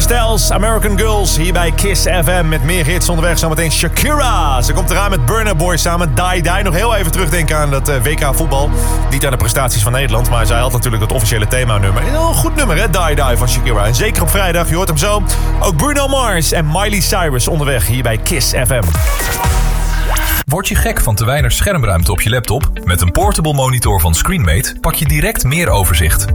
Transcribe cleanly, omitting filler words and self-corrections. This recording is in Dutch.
Styles, American Girls, hier bij Kiss FM. Met meer hits onderweg, zometeen Shakira. Ze komt eraan met Burna Boy samen, Die Die. Nog heel even terugdenken aan dat WK voetbal. Niet aan de prestaties van Nederland, maar zij had natuurlijk het officiële themanummer. Een goed nummer, hè, Die Die van Shakira. En zeker op vrijdag, je hoort hem zo. Ook Bruno Mars en Miley Cyrus onderweg, hier bij Kiss FM. Word je gek van te weinig schermruimte op je laptop? Met een portable monitor van Screenmate pak je direct meer overzicht.